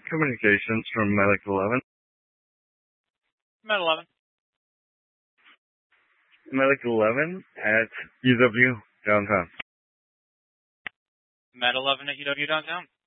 Communications from Medic 11. Med 11. Medic 11 at UW downtown. Med 11 at UW downtown.